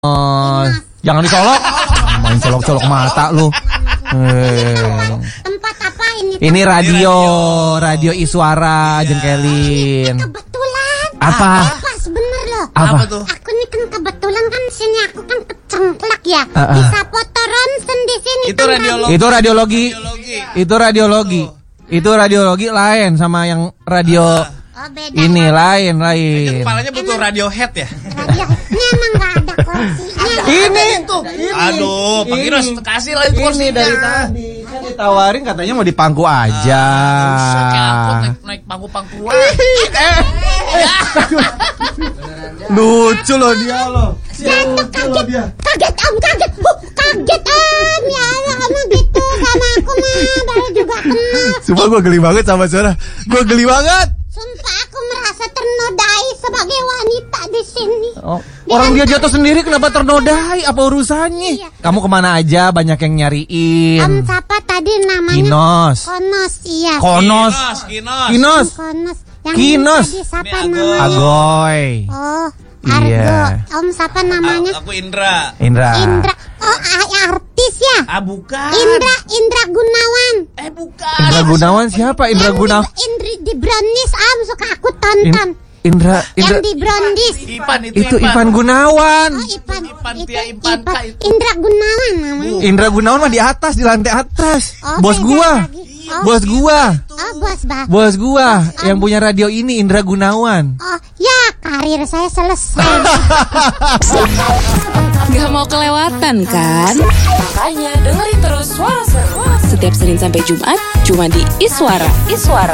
Jangan dicolok. Main colok-colok mata lu. Tempat apa ini? Ini radio Iswara Jengkelin. Kebetulan. Apa? Pas bener loh. Apa tuh? Aku nih kan kebetulan kan sini aku kan kecengklak ya. Bisa foto ronsen di sini. Itu radiologi. Itu radiologi. Itu radiologi. Itu radiologi lain sama yang radio. Oh, beda. Ini ya. lain. Kepalanya butuh Radiohead ya? Radionya emang gak ada kursinya. Ini. Aduh, Pak Giros kasih lah itu kursinya. Ini dari tadi kan ditawarin katanya mau dipangku aja. Naik pangku-pangkuan. Lucu loh dia loh. Kaget om, kaget om. Ya Allah, kamu gitu sama aku mah baru juga kenal. Sumpah gue geli banget sama Zara. Gue geli banget. Sumpah aku merasa ternodai sebagai wanita di sini. Oh, orang dia jatuh sendiri kenapa ternodai? Apa urusannya? Iya. Kamu kemana aja banyak yang nyariin. Om siapa tadi namanya? Kinos. Konos, iya. Konos. Kinos. Konos. Yang Kinos. tadi siapa Ini namanya? Agoy. Oh, Argo. Iya. Om siapa namanya? Aku Indra. Indra. Oh, artis ya? Bukan. Indra Gunawan. Bukan. Indra Gunawan siapa? Indra Gunawan. Indri di Brownies, suka aku tonton. Indra. Yang di Brownies. Ipan Itu Ivan Gunawan. Oh, Ipan. Kak. Indra Gunawan namanya. Indra Gunawan mah di atas, di lantai atas. Oh, Bos beda gua. lagi. Oh, Bos gua. Oh, bos bah. Bos gua yang punya radio ini Indra Gunawan. Oh, ya karir saya selesai. Gak mau kelewatan kan? Makanya dengerin terus Suara Seru setiap Senin sampai Jumat cuma di Iswara.